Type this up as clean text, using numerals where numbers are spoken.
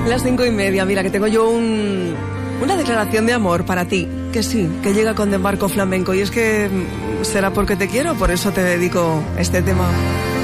Las 5:30, mira que tengo yo una declaración de amor para ti, que sí, que llega con Demarco Flamenco, y es que será porque te quiero, por eso te dedico este tema.